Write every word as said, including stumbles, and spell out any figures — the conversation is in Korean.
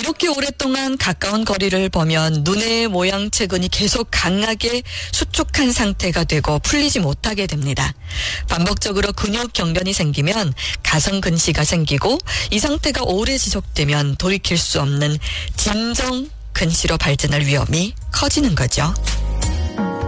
이렇게 오랫동안 가까운 거리를 보면 눈의 모양체근이 계속 강하게 수축한 상태가 되고 풀리지 못하게 됩니다. 반복적으로 근육 경련이 생기면 가성근시가 생기고 이 상태가 오래 지속되면 돌이킬 수 없는 진정 근시로 발전할 위험이 커지는 거죠.